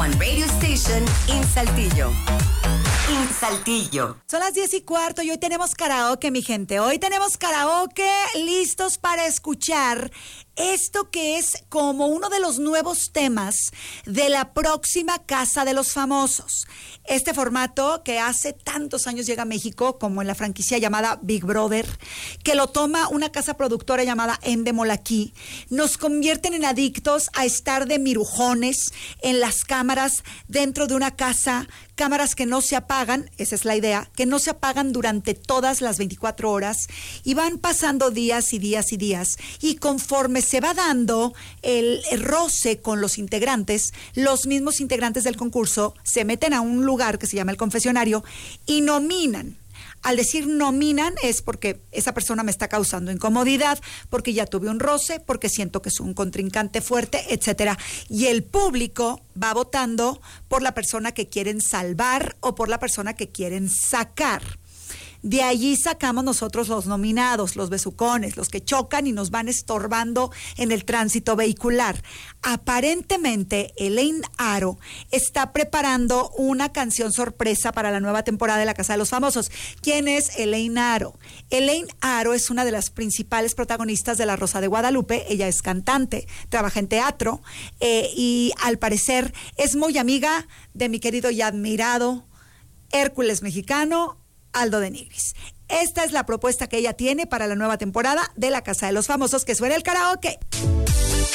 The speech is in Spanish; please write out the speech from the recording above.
one radio station in Saltillo. In Saltillo. Son las 10:15 y hoy tenemos karaoke, mi gente. Hoy tenemos karaoke listos para escuchar esto que es como uno de los nuevos temas de la próxima Casa de los Famosos. Este formato que hace tantos años llega a México, como en la franquicia llamada Big Brother, que lo toma una casa productora llamada Endemol aquí, nos convierten en adictos a estar de mirujones en las cámaras dentro de una casa, cámaras que no se apagan, esa es la idea, que no se apagan durante todas las 24 horas y van pasando días y días y días, y conforme se va dando el roce con los integrantes, los mismos integrantes del concurso se meten a un lugar que se llama el confesionario y nominan. Al decir nominan es porque esa persona me está causando incomodidad, porque ya tuve un roce, porque siento que es un contrincante fuerte, etcétera. Y el público va votando por la persona que quieren salvar o por la persona que quieren sacar. De allí sacamos nosotros los nominados, los besucones, los que chocan y nos van estorbando en el tránsito vehicular. Aparentemente, Elaine Aro está preparando una canción sorpresa para la nueva temporada de La Casa de los Famosos. ¿Quién es Elaine Aro? Elaine Aro es una de las principales protagonistas de La Rosa de Guadalupe. Ella es cantante, trabaja en teatro y al parecer es muy amiga de mi querido y admirado Hércules mexicano, Aldo de Nigris. Esta es la propuesta que ella tiene para la nueva temporada de La Casa de los Famosos. Que suene el karaoke.